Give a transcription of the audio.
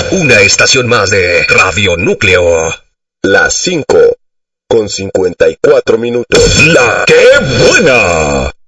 Una estación más de Radio Núcleo. Las 5 con 54 minutos. ¡La qué buena!